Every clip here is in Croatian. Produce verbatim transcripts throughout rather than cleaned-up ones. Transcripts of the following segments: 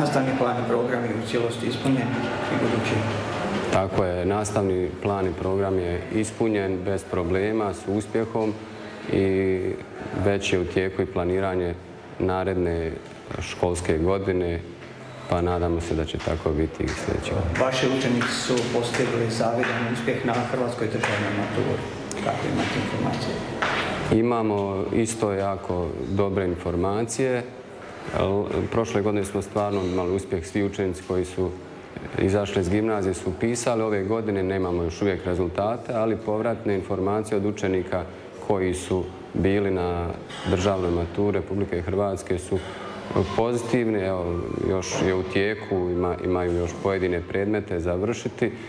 nastavni plan i program je u cijelosti ispunjen i budući? Tako je, nastavni plan i program je ispunjen bez problema, s uspjehom i već je u tijeku i planiranje naredne školske godine, pa nadamo se da će tako biti i sljedeće. Vaši učenici su postigli zavidan uspjeh na hrvatskoj državnoj maturi. Kako imate informacije? Imamo isto jako dobre informacije. Prošle godine smo stvarno imali uspjeh, svi učenici koji su izašli iz gimnazije su upisali. Ove godine nemamo još uvijek rezultate, ali povratne informacije od učenika koji su bili na državnoj maturi Republike Hrvatske su pozitivni. Evo, još je u tijeku, ima, imaju još pojedine predmete završiti. E,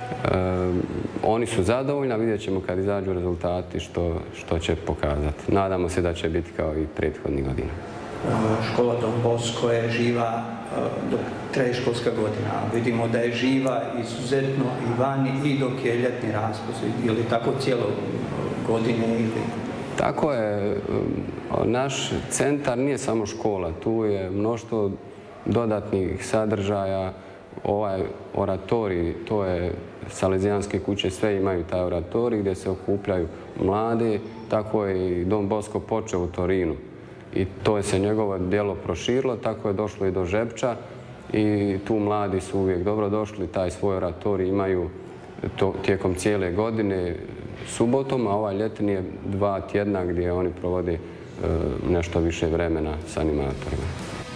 oni su zadovoljni, a vidjet ćemo kad izađu rezultati što, što će pokazati. Nadamo se da će biti kao i prethodnih godina. Škola Don Bosco je živa dok traje školska godina. Vidimo da je živa izuzetno i vani i dok je ljetni raspust. Ili tako cijelo godine ili... Tako je. Naš centar nije samo škola. Tu je mnoštvo dodatnih sadržaja. Ovaj oratorij, to je Salezijanske kuće, sve imaju taj oratorij gdje se okupljaju mladi. Tako je i Don Bosco počeo u Torinu. I to je se njegovo djelo proširilo, tako je došlo i do Žepča i tu mladi su uvijek dobro došli, taj svoj oratorij imaju to, tijekom cijele godine subotom, a ovaj ljetni je dva tjedna gdje oni provode e, nešto više vremena s animatorima.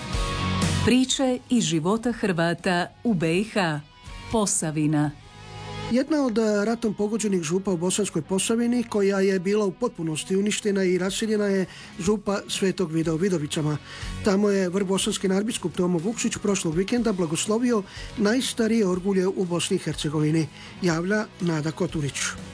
Priče iz života Hrvata u B i H. Posavina. Jedna od ratom pogođenih župa u Bosanskoj Posavini, koja je bila u potpunosti uništena i raseljena, je župa Svetog Vida u Vidovicama. Tamo je vrbosanski nadbiskup Tomo Vukšić prošlog vikenda blagoslovio najstarije orgulje u Bosni i Hercegovini, javlja Nada Koturić.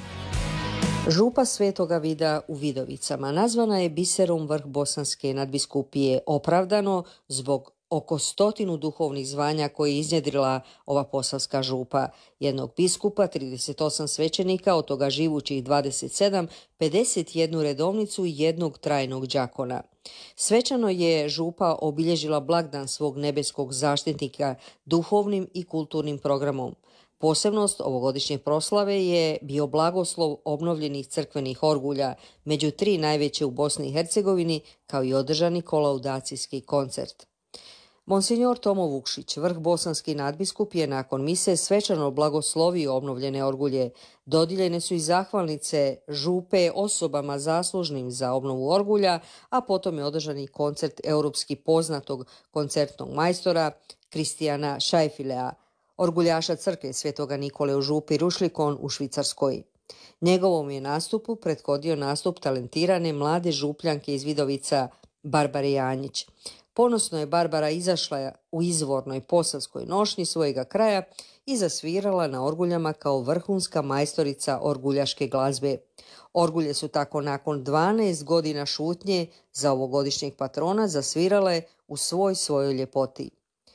Župa Svetoga Vida u Vidovicama nazvana je biserom vrh bosanske nadbiskupije, opravdano zbog oko stotinu duhovnih zvanja koje je iznjedrila ova posavska župa. Jednog biskupa, trideset osam svećenika, od toga živućih dvadeset sedam, pedeset jednu redovnicu i jednog trajnog đakona. Svečano je župa obilježila blagdan svog nebeskog zaštitnika duhovnim i kulturnim programom. Posebnost ovogodišnje proslave je bio blagoslov obnovljenih crkvenih orgulja, među tri najveće u Bosni i Hercegovini, kao i održani kolaudacijski koncert. Monsignor Tomo Vukšić, vrh bosanski nadbiskup, je nakon mise svečano blagoslovio obnovljene orgulje. Dodijeljene su i zahvalnice župe osobama zaslužnim za obnovu orgulja, a potom je održani koncert europski poznatog koncertnog majstora Kristijana Šajfilea, orguljaša crkve Svetoga Nikole u župi Rušlikon u Švicarskoj. Njegovom je nastupu prethodio nastup talentirane mlade župljanke iz Vidovica Barbare Janjić. Ponosno je Barbara izašla u izvornoj posavskoj nošnji svojega kraja i zasvirala na orguljama kao vrhunska majstorica orguljaške glazbe. Orgulje su tako nakon dvanaest godina šutnje za ovogodišnjeg patrona zasvirale u svoj svojoj ljepoti.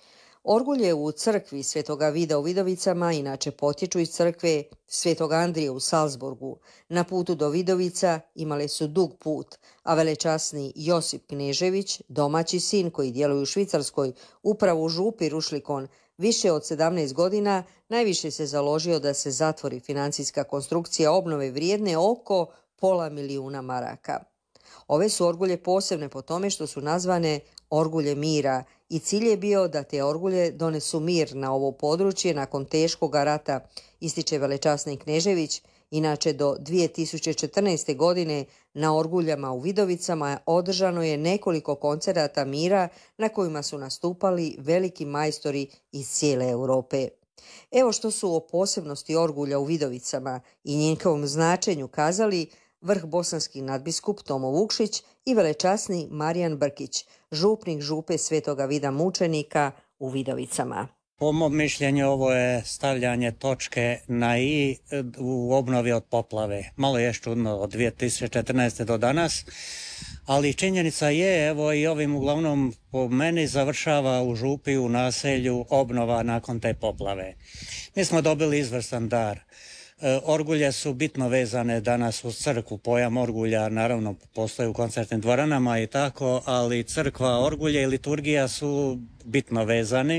Orgulje u crkvi Svetoga Vida u Vidovicama inače potječu iz crkve Svetog Andrije u Salzburgu. Na putu do Vidovica imale su dug put, a velečasni Josip Knežević, domaći sin koji djeluje u Švicarskoj, upravo u župi Rušlikon, više od sedamnaest godina, najviše se založio da se zatvori financijska konstrukcija obnove vrijedne oko pola milijuna maraka. Ove su orgulje posebne po tome što su nazvane orgulje mira i cilj je bio da te orgulje donesu mir na ovo područje nakon teškog rata, ističe velečasni Knežević. Inače, do dvije tisuće četrnaeste. godine na orguljama u Vidovicama održano je nekoliko koncerata mira na kojima su nastupali veliki majstori iz cijele Europe. Evo što su o posebnosti orgulja u Vidovicama i njihovom značenju kazali vrh bosanski nadbiskup Tomo Vukšić i velečasni Marijan Brkić, župnik župe Svetoga Vida mučenika u Vidovicama. Po mom mišljenju ovo je stavljanje točke na i u obnovi od poplave. Malo je čudno od dvije tisuće četrnaeste. do danas, ali činjenica je, evo i ovim uglavnom po meni završava u župi, u naselju, obnova nakon te poplave. Mi smo dobili izvrstan dar. Orgulje su bitno vezane danas uz crkvu. Pojam orgulja naravno postoji u koncertnim dvoranama i tako, ali crkva, orgulje i liturgija su bitno vezani.